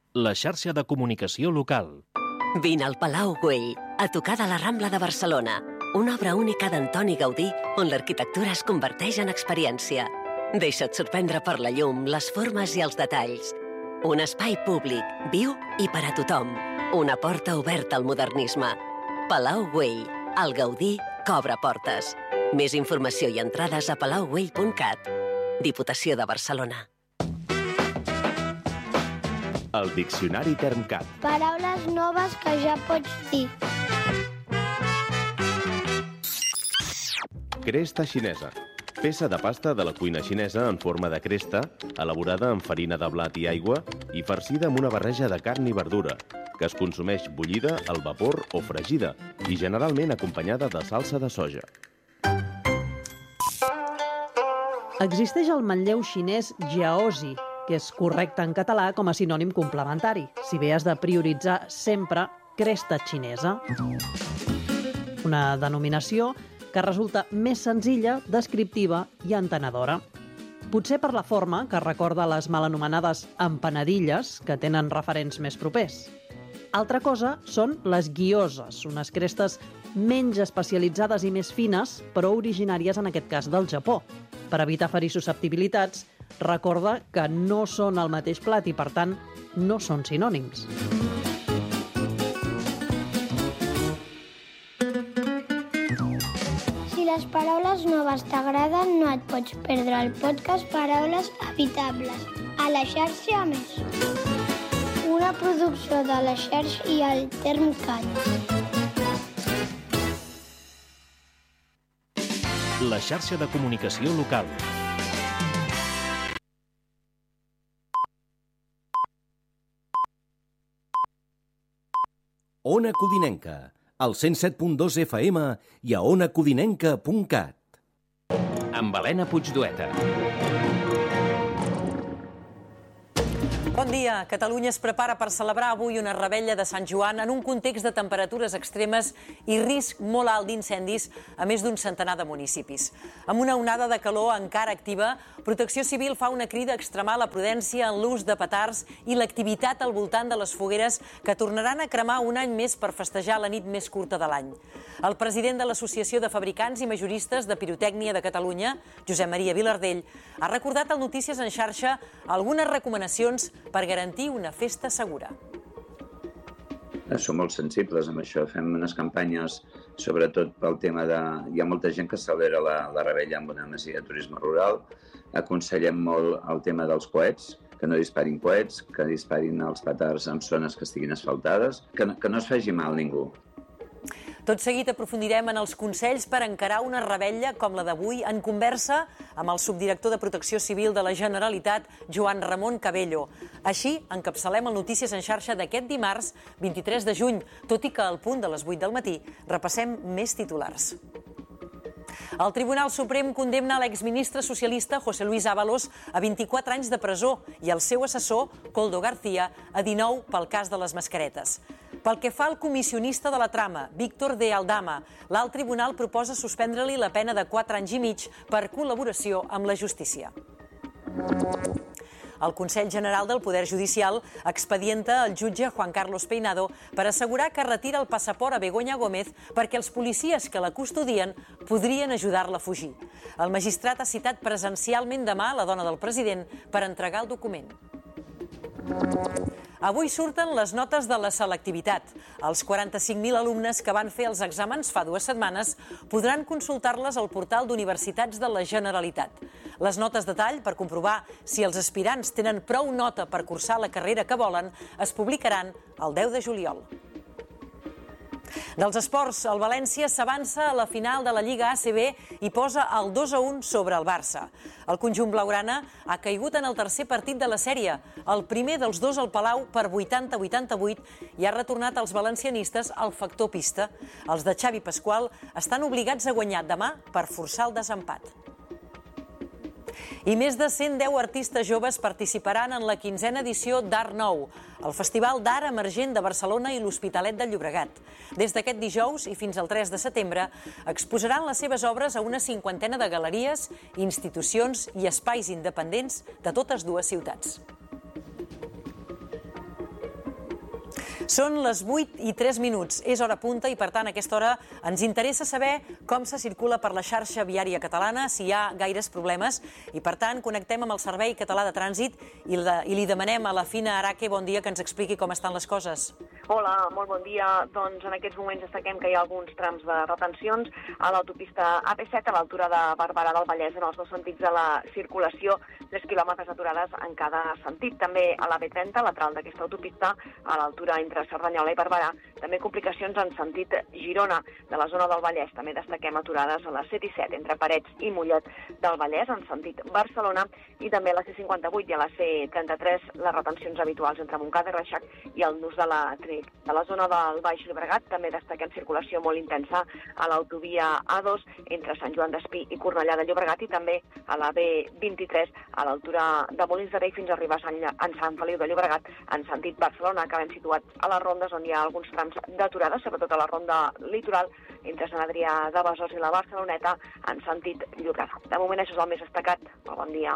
la xarxa de comunicació local. Vine al Palau Güell, a tocar de la Rambla de Barcelona. Una obra única d'Antoni Gaudí on l'arquitectura es converteix en experiència. Deixa't sorprendre per la llum, les formes i els detalls. Un espai públic, viu i per a tothom. Una porta oberta al modernisme. Palau Güell, el Gaudí que obre portes. Més informació i entrades a palaugüell.cat. Diputació de Barcelona. El Diccionari TermCat. Paraules noves que ja pots dir. Cresta xinesa. Peça de pasta de la cuina xinesa en forma de cresta, elaborada amb farina de blat i aigua i farcida amb una barreja de carn i verdura, que es consumeix bullida, al vapor o fregida i generalment acompanyada de salsa de soja. Existeix el manlleu xinès jiaozi, que és correcte en català com a sinònim complementari, si bé has de prioritzar sempre cresta xinesa. Una denominació que resulta més senzilla, descriptiva i entenedora. Potser per la forma, que recorda les mal anomenades empanadilles, que tenen referents més propers. Altra cosa són les guioses, unes crestes menys especialitzades i més fines, però originàries en aquest cas del Japó. Per evitar ferir susceptibilitats, recorda que no són el mateix plat i, per tant, no són sinònims. Si les paraules noves t'agraden, no et pots perdre el podcast Paraules Evitables, a la xarxa Més. Una producció de la xarxa i el TermCat. La xarxa de comunicació local. Ona Codinenca, al 107.2 FM i a onacodinenca.cat. Amb Helena Puigdueta. Bon dia. Catalunya es prepara per celebrar avui una revetlla de Sant Joan en un context de temperatures extremes i risc molt alt d'incendis a més d'un centenar de municipis. Amb una onada de calor encara activa, Protecció Civil fa una crida a extremar la prudència en l'ús de petards i l'activitat al voltant de les fogueres que tornaran a cremar un any més per festejar la nit més curta de l'any. El president de l'Associació de Fabricants i Majoristes de Pirotècnia de Catalunya, Josep Maria Vilardell, ha recordat al Notícies en Xarxa algunes recomanacions per garantir una festa segura. Som molt sensibles amb això, fem unes campanyes sobretot pel tema de... Hi ha molta gent que celebra la revetlla amb una masia de turisme rural, aconsellem molt el tema dels coets, que no disparin coets, que disparin els petards en zones que estiguin asfaltades, que no es faci mal ningú. Tot seguit aprofundirem en els consells per encarar una revetlla com la d'avui en conversa amb el subdirector de Protecció Civil de la Generalitat, Joan Ramon Cabello. Així, encapçalem el Notícies en Xarxa d'aquest dimarts, 23 de juny, tot i que al punt de les 8 del matí repassem més titulars. El Tribunal Suprem condemna l'exministre socialista José Luis Ábalos a 24 anys de presó i el seu assessor, Koldo García, a 19 pel cas de les mascaretes. Pel que fa al comissionista de la trama, Víctor de Aldama, l'alt tribunal proposa suspendre-li la pena de 4 anys i mig per col·laboració amb la justícia. El Consell General del Poder Judicial expedienta el jutge Juan Carlos Peinado per assegurar que retira el passaport a Begoña Gómez perquè els policies que la custodien podrien ajudar-la a fugir. El magistrat ha citat presencialment demà la dona del president per entregar el document. Avui surten les notes de la selectivitat. Els 45.000 alumnes que van fer els exàmens fa 2 setmanes podran consultar-les al portal d'Universitats de la Generalitat. Les notes de tall, per comprovar si els aspirants tenen prou nota per cursar la carrera que volen, es publicaran el 10 de juliol. Dels esports, el València s'avança a la final de la Lliga ACB i posa el 2-1 sobre el Barça. El conjunt blaugrana ha caigut en el tercer partit de la sèrie, el primer dels dos al Palau per 80-88 i ha retornat als valencianistes al factor pista. Els de Xavi Pasqual estan obligats a guanyar demà per forçar el desempat. I més de 110 artistes joves participaran en la 15a edició d'Art Nou, el Festival d'Art Emergent de Barcelona i l'Hospitalet de Llobregat. Des d'aquest dijous i fins al 3 de setembre exposaran les seves obres a una 50ena de galeries, institucions i espais independents de totes dues ciutats. Són les 8:03. És hora punta i, per tant, a aquesta hora ens interessa saber com se circula per la xarxa viària catalana, si hi ha gaires problemes, i, per tant, connectem amb el Servei Català de Trànsit i li demanem a la Fina Araque, bon dia, que ens expliqui com estan les coses. Hola, molt bon dia. Doncs en aquests moments destaquem que hi ha alguns trams de retencions a l'autopista AP7 a l'altura de Barberà del Vallès en els dos sentits de la circulació, 3 quilòmetres aturades en cada sentit. També a la B30, lateral d'aquesta autopista, a l'altura entre Cerdanyola i Barberà, també complicacions en sentit Girona, de la zona del Vallès. També destaquem aturades a la C17 entre Parets i Mollet del Vallès en sentit Barcelona, i també a la C58 i a la C33 les retencions habituals entre Montcada i Reixac i el nus de la Trinit. De la zona del Baix Llobregat també destaquem circulació molt intensa a l'autovia A2 entre Sant Joan d'Espí i Cornellà de Llobregat, i també a la B23 a l'altura de Molins de Rei fins a arribar a Sant Feliu de Llobregat en sentit Barcelona. Acabem situats a les rondes on hi ha alguns trams d'aturada, sobretot a la ronda litoral entre Sant Adrià de Besòs i la Barceloneta en sentit Llobregat. De moment això és el més destacat. Molt bon dia.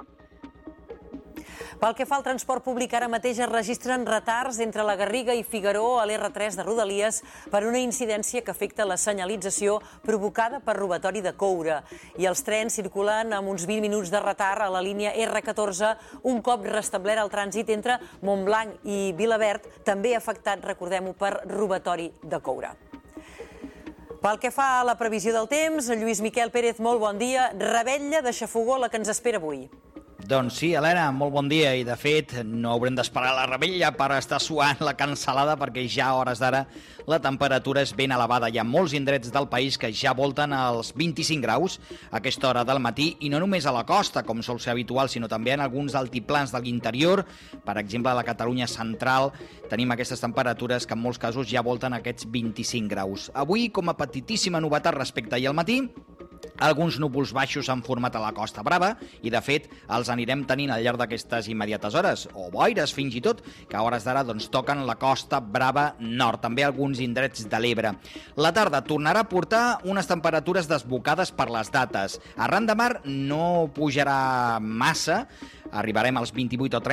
Pel que fa al transport públic, ara mateix es registren retards entre la Garriga i Figaró a l'R3 de Rodalies per una incidència que afecta la senyalització provocada per robatori de coure. I els trens circulen amb uns 20 minuts de retard a la línia R14, un cop restablert el trànsit entre Montblanc i Vilaverd, també afectat, recordem-ho, per robatori de coure. Pel que fa a la previsió del temps, Lluís Miquel Pérez, molt bon dia. Revetlla de xafogó la que ens espera avui. Doncs sí, Helena, molt bon dia, i de fet no haurem d'esperar la revetlla per estar suant la cansalada, perquè ja a hores d'ara la temperatura és ben elevada. Hi ha molts indrets del país que ja volten als 25 graus a aquesta hora del matí, i no només a la costa, com sol ser habitual, sinó també en alguns altiplans de l'interior. Per exemple, a la Catalunya central tenim aquestes temperatures que en molts casos ja volten aquests 25 graus. Avui, com a petitíssima novetat respecte ahir al matí, alguns núvols baixos s'han format a la Costa Brava i, de fet, els anirem tenint al llarg d'aquestes immediates hores, o boires fins i tot, que a hores d'ara toquen la Costa Brava Nord, també alguns indrets de l'Ebre. La tarda tornarà a portar unes temperatures desbocades per les dates. Arran de mar no pujarà massa, arribarem als 28 o 30